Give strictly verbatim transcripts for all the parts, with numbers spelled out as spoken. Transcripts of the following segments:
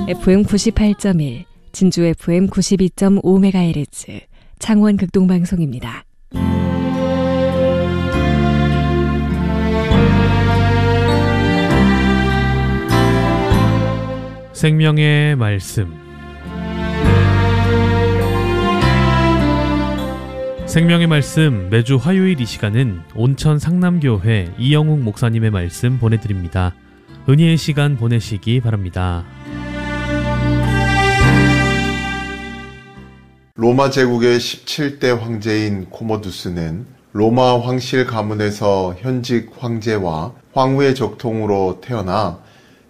에프엠 구십팔 점 일, 진주 에프엠 구십이 점 오 메가헤르츠, 창원 극동방송입니다. 생명의 말씀. 생명의 말씀 매주 화요일 이 시간은 온천 상남교회 이영욱 목사님의 말씀 보내드립니다. 은혜의 시간 보내시기 바랍니다. 로마 제국의 십칠 대 황제인 코모두스는 로마 황실 가문에서 현직 황제와 황후의 적통으로 태어나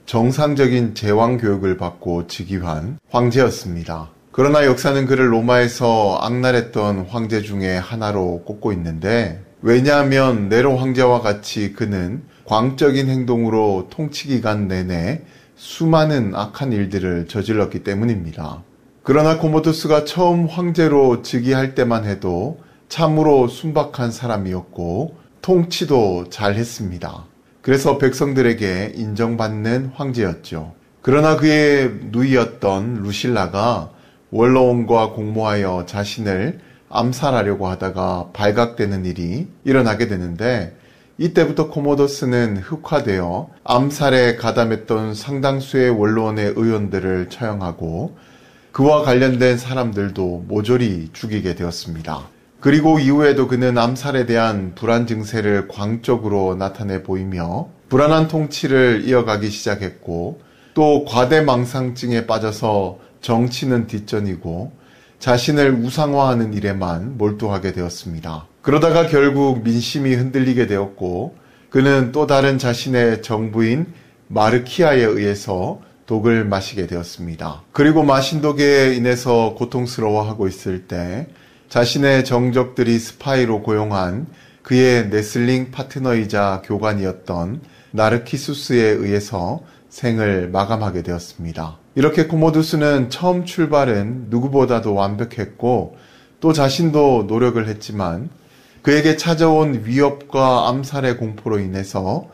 정상적인 제왕 교육을 받고 즉위한 황제였습니다. 그러나 역사는 그를 로마에서 악랄했던 황제 중에 하나로 꼽고 있는데, 왜냐하면 네로 황제와 같이 그는 광적인 행동으로 통치 기간 내내 수많은 악한 일들을 저질렀기 때문입니다. 그러나 코모두스가 처음 황제로 즉위할 때만 해도 참으로 순박한 사람이었고 통치도 잘했습니다. 그래서 백성들에게 인정받는 황제였죠. 그러나 그의 누이였던 루실라가 원로원과 공모하여 자신을 암살하려고 하다가 발각되는 일이 일어나게 되는데, 이때부터 코모도스는 흑화되어 암살에 가담했던 상당수의 원로원의 의원들을 처형하고 그와 관련된 사람들도 모조리 죽이게 되었습니다. 그리고 이후에도 그는 암살에 대한 불안 증세를 광적으로 나타내 보이며 불안한 통치를 이어가기 시작했고, 또 과대망상증에 빠져서 정치는 뒷전이고 자신을 우상화하는 일에만 몰두하게 되었습니다. 그러다가 결국 민심이 흔들리게 되었고, 그는 또 다른 자신의 정부인 마르키아에 의해서 독을 마시게 되었습니다. 그리고 마신 독에 인해서 고통스러워하고 있을 때 자신의 정적들이 스파이로 고용한 그의 네슬링 파트너이자 교관이었던 나르키수스에 의해서 생을 마감하게 되었습니다. 이렇게 코모두스는 처음 출발은 누구보다도 완벽했고 또 자신도 노력을 했지만 그에게 찾아온 위협과 암살의 공포로 인해서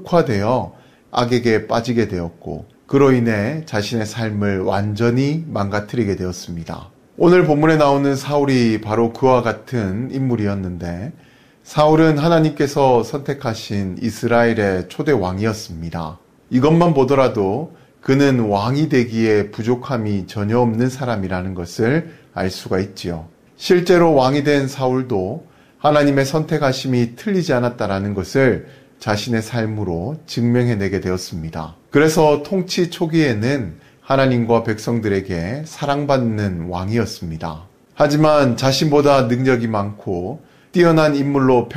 흑화되어 악에게 빠지게 되었고, 그로 인해 자신의 삶을 완전히 망가뜨리게 되었습니다. 오늘 본문에 나오는 사울이 바로 그와 같은 인물이었는데, 사울은 하나님께서 선택하신 이스라엘의 초대 왕이었습니다. 이것만 보더라도 그는 왕이 되기에 부족함이 전혀 없는 사람이라는 것을 알 수가 있지요. 실제로 왕이 된 사울도 하나님의 선택하심이 틀리지 않았다라는 것을 자신의 삶으로 증명해내게 되었습니다. 그래서 통치 초기에는 하나님과 백성들에게 사랑받는 왕이었습니다. 하지만 자신보다 능력이 많고 뛰어난 인물로